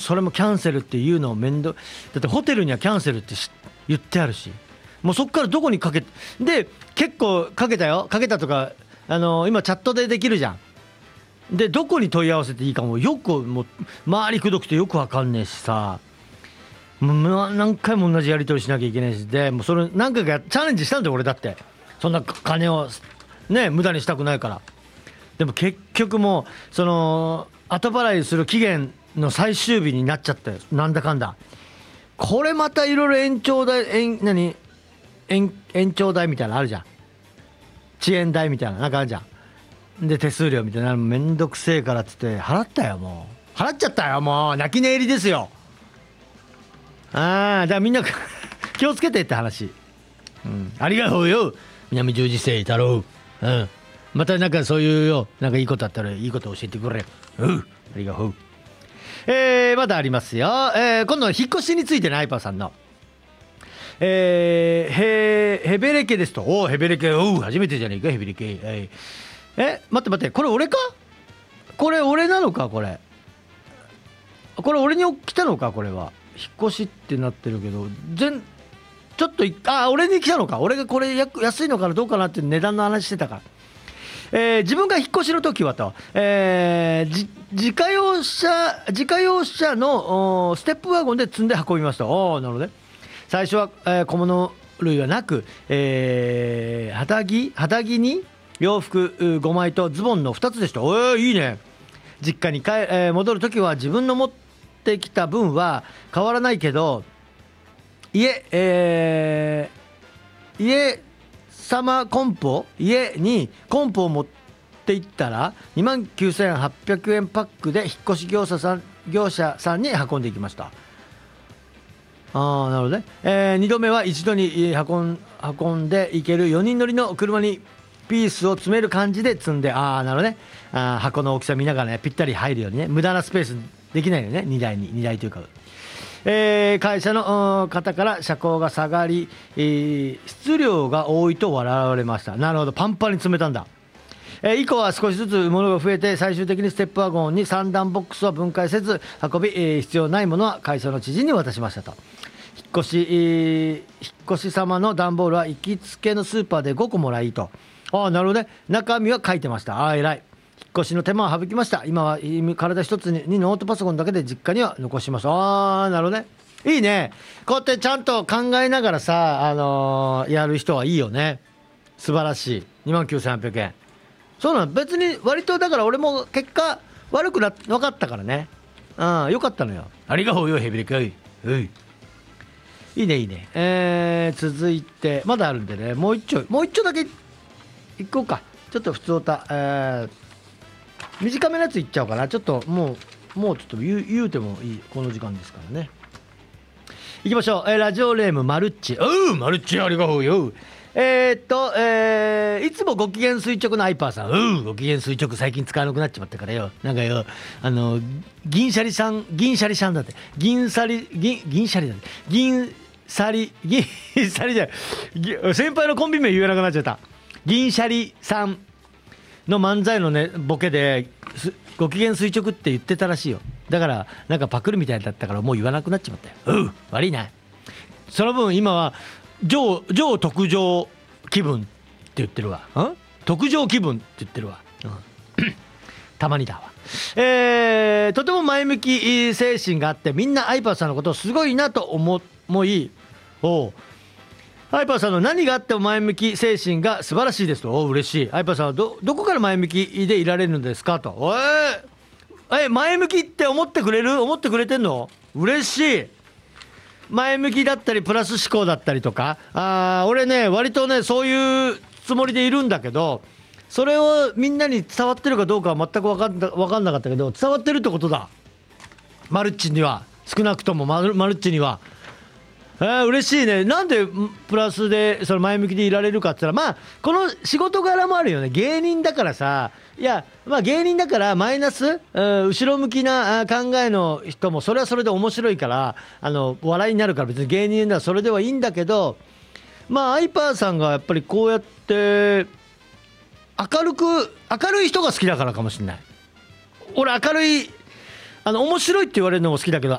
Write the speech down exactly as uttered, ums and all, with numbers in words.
それもキャンセルっていうのを面倒だってホテルにはキャンセルって言ってあるし、もうそっからどこにかけで結構かけたよかけたとか、あのー、今チャットでできるじゃん。でどこに問い合わせていいかもよくもう周りくどくてよくわかんねえしさ、もう何回も同じやり取りしなきゃいけないし、でもうそれ何回かチャレンジしたんだよ俺だって。そんな金をね無駄にしたくないから。でも結局もうその後払いする期限の最終日になっちゃったよ、なんだかんだ。これまたいろいろ延長代延何 延, 延長代みたいなのあるじゃん、遅延代みたいななんかあるじゃん。で手数料みたいなのめんどくせえからっつって払ったよ、もう払っちゃったよ、もう泣き寝入りですよ。ああだからみんな気をつけてって話、うん、ありがとうよ南十字星太郎、うん、またなんかそういうよなんかいいことあったらいいこと教えてくれ、うん、ありがとう。えー、まだありますよ、えー、今度は引っ越しについてね、アイパーさんのえー、へヘベレケですと。おヘベレケ、おう初めてじゃねえかヘベレケ、えー、え待って待って、これ俺か、これ俺なのか、これこれ俺に来たのか、これは引っ越しってなってるけど全ちょっとあ俺に来たのか、俺がこれ安いのかなどうかなって値段の話してたから。えー、自分が引っ越しの時はと、えー、自家用車自家用車のステップワゴンで積んで運びました。おなるほどね。最初は、えー、小物類はなく、えー、肌着肌着に洋服ごまいとズボンのふたつでした。おーいいね。実家に帰、えー、戻る時は自分の持ってきた分は変わらないけど家、えー、家様コンポ家にコンポを持って行ったら にまんきゅうせんはっぴゃくえんパックで引っ越し業者さん業者さんに運んでいきました。ああなるほどね、えー、にどめは一度に運ん運んでいけるよにん乗りの車にピースを詰める感じで積んで、ああなるほどね、あ箱の大きさ見ながらねぴったり入るようにね、無駄なスペースできないよね、にだいににだいというか、えー、会社の方から車高が下がり、えー、質量が多いと笑われました。なるほど、パンパンに詰めたんだ。えー、以降は少しずつ物が増えて最終的にステップワゴンにさん段ボックスは分解せず運び、えー、必要ないものは会社の知事に渡しましたと。引っ越し、えー、引っ越し様の段ボールは行きつけのスーパーでごこもらいと。ああなるほどね、中身は書いてました。ああ偉い。引っ越しの手間は省きました。今は体一つにノートパソコンだけで実家には残します。ああなるほどね、いいね。こうやってちゃんと考えながらさ、あのー、やる人はいいよね。素晴らしい。 にまんきゅうせんはっぴゃくえん、そうなの。別に割とだから俺も結果悪くな分かったからね、うんよかったのよ。ありがとうよヘビレカイ、はいいいねいいね。えー、続いてまだあるんでね、もう一丁もう一丁だけいこうか。ちょっと普通歌、えー、短めのやついっちゃおうかな。ちょっともうもうちょっと言う、言うてもいいこの時間ですからね。いきましょう、えー、ラジオネームマルッチ。おうマルッチありがとうよ。えー、っと、えー、いつもご機嫌垂直のアイパーさん。おうご機嫌垂直最近使わなくなっちまったからよ。なんかよあの銀シャリさん銀シャリさんだって銀シャリ銀銀シャリだって銀シャリ銀シャリじゃない、先輩のコンビ名言えなくなっちゃった。銀シャリさんの漫才のねボケでご機嫌垂直って言ってたらしいよ。だからなんかパクるみたいだったからもう言わなくなっちまったよ。う悪いな。その分今は上上特上気分って言ってるわ。ん特上気分って言ってるわ、うん、たまにだわ。えー、とても前向き精神があってみんなアイパーさんのことをすごいなと思い、おアイパーさんの何があっても前向き精神が素晴らしいですと。お嬉しい。アイパーさんは ど, どこから前向きでいられるんですかと。おえ前向きって思ってくれる思ってくれてんの嬉しい。前向きだったりプラス思考だったりとか、あ俺ね割とねそういうつもりでいるんだけど、それをみんなに伝わってるかどうかは全く分かんな、分かんなかったけど伝わってるってことだ。マルッチには少なくともマル、マルッチには。えー、嬉しいね。なんでプラスでその前向きでいられるかって言ったら、まあこの仕事柄もあるよね。芸人だからさ、いやまあ芸人だからマイナス、うん、後ろ向きな考えの人もそれはそれで面白いからあの笑いになるから別に芸人ならそれではいいんだけど、まあアイパーさんがやっぱりこうやって明るく明るい人が好きだからかもしれない。俺明るいあの面白いって言われるのも好きだけど